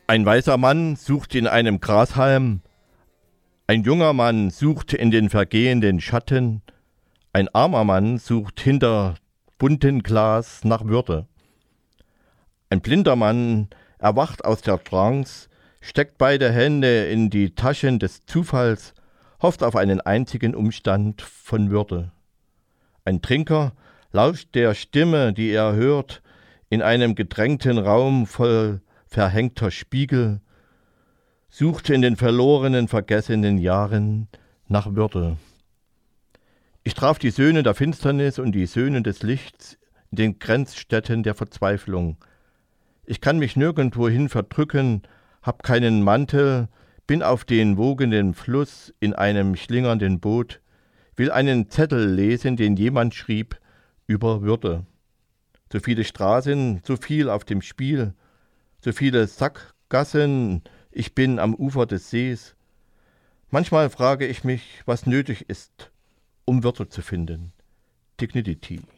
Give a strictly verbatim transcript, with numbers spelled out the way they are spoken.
Ein weißer Mann sucht in einem Grashalm, ein junger Mann sucht in den vergehenden Schatten, ein armer Mann sucht hinter bunten Glas nach Würde. Ein blinder Mann erwacht aus der Trance, steckt beide Hände in die Taschen des Zufalls, hofft auf einen einzigen Umstand von Würde. Ein Trinker lauscht der Stimme, die er hört, in einem gedrängten Raum voll verhängter Spiegel, sucht in den verlorenen, vergessenen Jahren nach Würde. Ich traf die Söhne der Finsternis und die Söhne des Lichts in den Grenzstädten der Verzweiflung. Ich kann mich nirgendwohin verdrücken, hab keinen Mantel, bin auf den wogenden Fluss in einem schlingernden Boot, will einen Zettel lesen, den jemand schrieb über Würde. So viele Straßen, so viel auf dem Spiel, so viele Sackgassen, ich bin am Ufer des Sees. Manchmal frage ich mich, was nötig ist, um Wörter zu finden. Dignity.